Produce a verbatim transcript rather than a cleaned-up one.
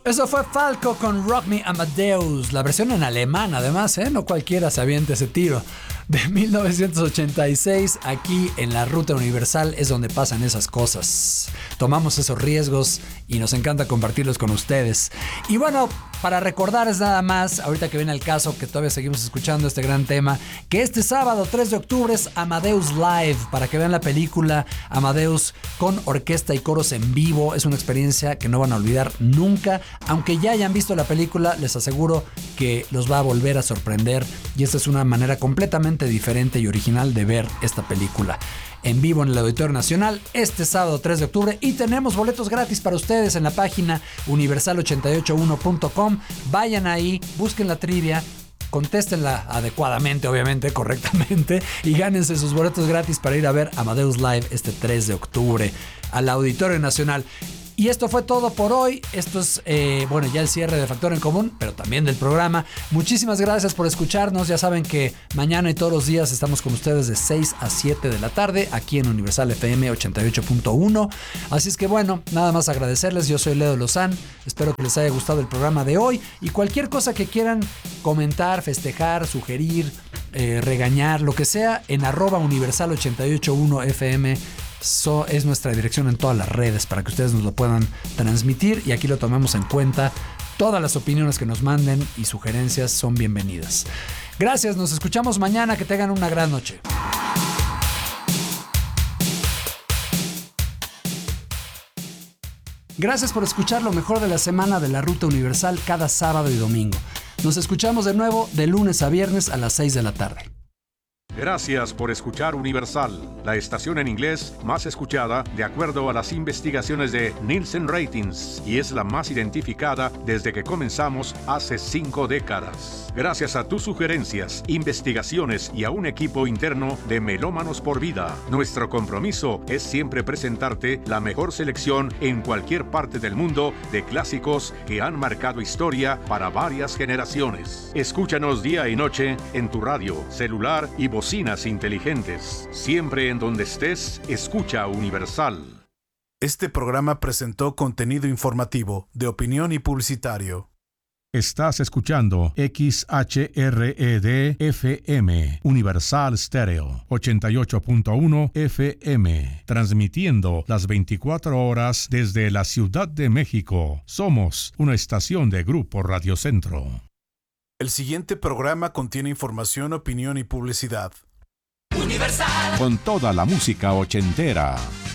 Eso fue Falco con Rock Me Amadeus, la versión en alemán además, ¿eh? No cualquiera se avienta ese tiro. De mil novecientos ochenta y seis, aquí en la Ruta Universal es donde pasan esas cosas. Tomamos esos riesgos y nos encanta compartirlos con ustedes. Y bueno, para recordarles nada más, ahorita que viene el caso, que todavía seguimos escuchando este gran tema, que este sábado tres de octubre es Amadeus Live, para que vean la película Amadeus con orquesta y coros en vivo. Es una experiencia que no van a olvidar nunca. Aunque ya hayan visto la película, les aseguro que los va a volver a sorprender, y esta es una manera completamente diferente y original de ver esta película. En vivo en el Auditorio Nacional este sábado tres de octubre, y tenemos boletos gratis para ustedes en la página universal ochenta y ocho uno punto com. Vayan ahí, busquen la trivia, contéstenla adecuadamente, obviamente, correctamente, y gánense sus boletos gratis para ir a ver Amadeus Live este tres de octubre al Auditorio Nacional. Y esto fue todo por hoy. Esto es, eh, bueno, ya el cierre de Factor en Común, pero también del programa. Muchísimas gracias por escucharnos. Ya saben que mañana y todos los días estamos con ustedes de seis a siete de la tarde, aquí en Universal F M ochenta y ocho punto uno. Así es que bueno, nada más agradecerles. Yo soy Leo Lozán. Espero que les haya gustado el programa de hoy. Y cualquier cosa que quieran comentar, festejar, sugerir, eh, regañar, lo que sea, en arroba Universal ochenta y ocho punto uno F M. So, es nuestra dirección en todas las redes para que ustedes nos lo puedan transmitir, y aquí lo tomamos en cuenta. Todas las opiniones que nos manden y sugerencias son bienvenidas. Gracias, nos escuchamos mañana. Que tengan una gran noche. Gracias por escuchar lo mejor de la semana de la Ruta Universal cada sábado y domingo. Nos escuchamos de nuevo de lunes a viernes a las seis de la tarde. Gracias por escuchar Universal, la estación en inglés más escuchada de acuerdo a las investigaciones de Nielsen Ratings, y es la más identificada desde que comenzamos hace cinco décadas. Gracias a tus sugerencias, investigaciones y a un equipo interno de Melómanos por Vida, nuestro compromiso es siempre presentarte la mejor selección en cualquier parte del mundo de clásicos que han marcado historia para varias generaciones. Escúchanos día y noche en tu radio, celular y bocinas inteligentes. Siempre en donde estés, escucha Universal. Este programa presentó contenido informativo, de opinión y publicitario. Estás escuchando X H R E D F M, Universal Stereo, ochenta y ocho punto uno F M, transmitiendo las veinticuatro horas desde la Ciudad de México. Somos una estación de Grupo Radio Centro. El siguiente programa contiene información, opinión y publicidad. Universal. Con toda la música ochentera.